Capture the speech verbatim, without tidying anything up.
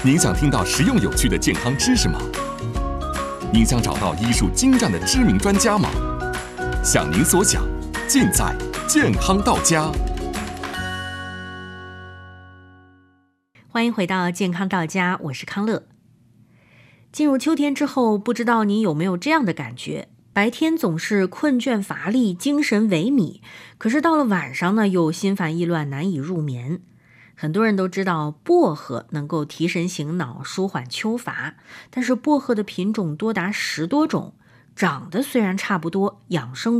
您想听到实用有趣的健康知识吗？您想找到医术精湛的知名专家吗？想您所想，尽在健康到家。 欢迎回到健康到家，我是康乐。进入秋天之后，不知道你有没有这样的感觉，白天总是困倦乏力，精神萎靡，可是到了晚上呢，又心烦意乱，难以入眠。很多人都知道薄荷能够提神醒脑，舒缓秋乏，但是薄荷的品种多达十多种，长得虽然差不多，养生